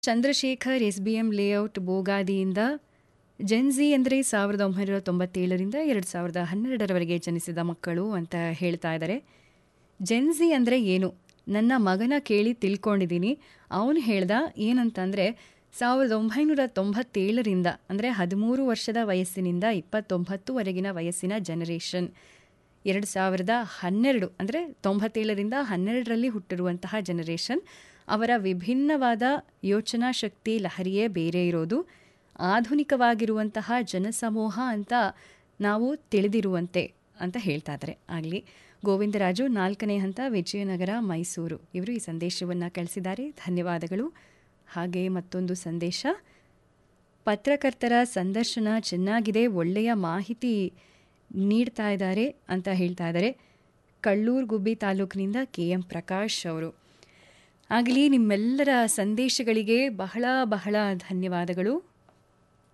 Chandrashekhar SBM layout ಬೋಗಾದಿಯಿಂದ Gen Z ಅಂದರೆ 1997ರಿಂದ 2012ರವರೆಗೆ ಜನಿಸಿದ ಮಕ್ಕಳು ಅಂತ ಹೇಳ್ತಾ ಇದ್ದಾರೆ. ಜೆನ್ಜಿ ಅಂದರೆ ಏನು? ನನ್ನ ಮಗನ ಕೇಳಿ ತಿಳ್ಕೊಂಡಿದ್ದೀನಿ. ಅವನು ಹೇಳ್ದ ಏನಂತಂದರೆ 1997ರಿಂದ ಅಂದರೆ 13 ವರ್ಷದ ವಯಸ್ಸಿನಿಂದ 29ವರೆಗಿನ ವಯಸ್ಸಿನ ಜನರೇಷನ್. 2012 ಅಂದರೆ 97ರಿಂದ 12ರಲ್ಲಿ ಹುಟ್ಟಿರುವಂತಹ ಜನರೇಷನ್. ಅವರ ವಿಭಿನ್ನವಾದ ಯೋಚನಾ ಶಕ್ತಿ ಲಹರಿಯೇ ಬೇರೆ ಇರೋದು. ಆಧುನಿಕವಾಗಿರುವಂತಹ ಜನಸಮೂಹ ಅಂತ ನಾವು ತಿಳಿದಿರುವಂತೆ ಅಂತ ಹೇಳ್ತಾ ಇದ್ದಾರೆ. ಆಗಲಿ ಗೋವಿಂದರಾಜು 4ನೇ ಹಂತ ವಿಜಯನಗರ ಮೈಸೂರು ಇವರು ಈ ಸಂದೇಶವನ್ನು ಕಳಿಸಿದ್ದಾರೆ. ಧನ್ಯವಾದಗಳು. ಹಾಗೆ ಮತ್ತೊಂದು ಸಂದೇಶ, ಪತ್ರಕರ್ತರ ಸಂದರ್ಶನ ಚೆನ್ನಾಗಿದೆ, ಒಳ್ಳೆಯ ಮಾಹಿತಿ ನೀಡ್ತಾ ಇದ್ದಾರೆ ಅಂತ ಹೇಳ್ತಾ ಇದ್ದಾರೆ. ಕಳ್ಳೂರು ಗುಬ್ಬಿ ತಾಲೂಕಿನಿಂದ KM ಪ್ರಕಾಶ್ ಅವರು. ಆಗಲಿ ನಿಮ್ಮೆಲ್ಲರ ಸಂದೇಶಗಳಿಗೆ ಬಹಳ ಬಹಳ ಧನ್ಯವಾದಗಳು.